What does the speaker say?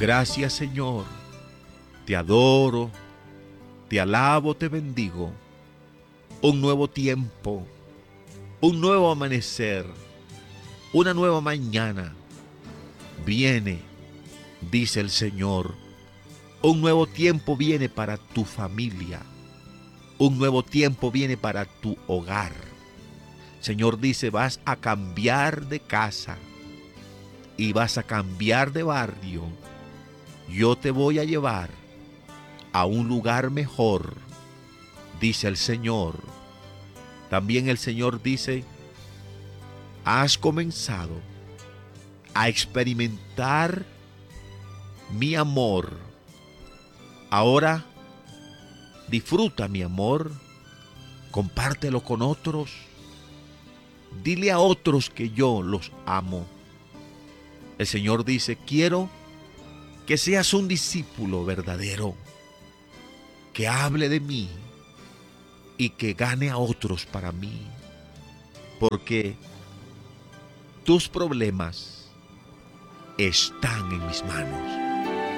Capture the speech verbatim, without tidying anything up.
Gracias, Señor. Te adoro, te alabo, te bendigo. Un nuevo tiempo, un nuevo amanecer, una nueva mañana viene, dice el Señor. Un nuevo tiempo viene para tu familia. Un nuevo tiempo viene para tu hogar. Señor dice, vas a cambiar de casa y vas a cambiar de barrio. Yo te voy a llevar a un lugar mejor, dice el Señor. También el Señor dice, has comenzado a experimentar mi amor. Ahora disfruta mi amor, compártelo con otros, dile a otros que yo los amo. El Señor dice, quiero que seas un discípulo verdadero, que hable de mí y que gane a otros para mí, porque tus problemas están en mis manos.